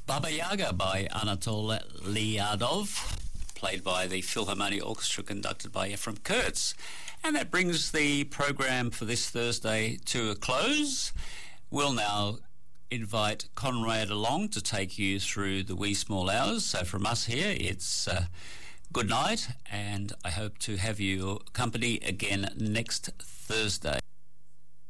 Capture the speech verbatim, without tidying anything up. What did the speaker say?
Baba Yaga by Anatol Liadov, played by the Philharmonic Orchestra, conducted by Ephraim Kurtz. And that brings the program for this Thursday to a close. We'll now invite Conrad along to take you through the wee small hours. So from us here, it's uh, good night, and I hope to have your company again next Thursday.